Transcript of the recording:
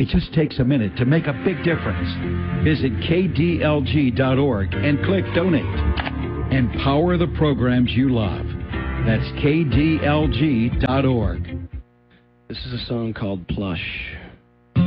It just takes a minute to make a big difference. Visit kdlg.org and click Donate. Empower the programs you love. That's kdlg.org. This is a song called Plush.